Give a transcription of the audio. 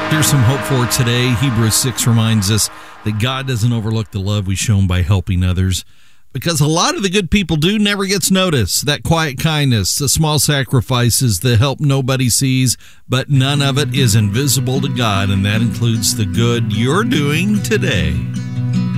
Here's some hope for today. Hebrews 6 reminds us that God doesn't overlook the love we show by helping others, because a lot of the good people do never gets noticed. That quiet kindness, the small sacrifices, the help nobody sees, but none of it is invisible to God, and that includes the good you're doing today.